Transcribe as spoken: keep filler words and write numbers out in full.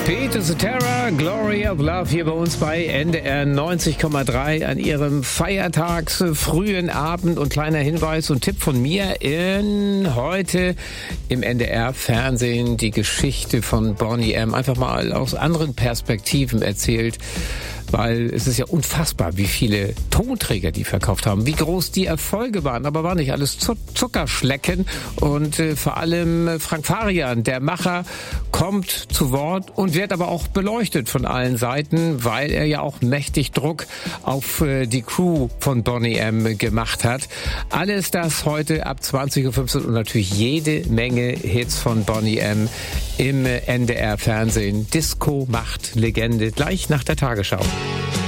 Pete Cetera, Glory of Love hier bei uns bei N D R neunzig Komma drei an ihrem feiertagsfrühen Abend. Und kleiner Hinweis und Tipp von mir: in heute im N D R Fernsehen die Geschichte von Boney M. Einfach mal aus anderen Perspektiven erzählt. Weil es ist ja unfassbar, wie viele Tonträger die verkauft haben, wie groß die Erfolge waren. Aber war nicht alles Zuckerschlecken. Und äh, vor allem Frank Farian, der Macher, kommt zu Wort und wird aber auch beleuchtet von allen Seiten, weil er ja auch mächtig Druck auf äh, die Crew von Boney M. gemacht hat. Alles das heute ab zwanzig Uhr fünfzehn und natürlich jede Menge Hits von Boney M. im N D R Fernsehen. Disco macht Legende, gleich nach der Tagesschau.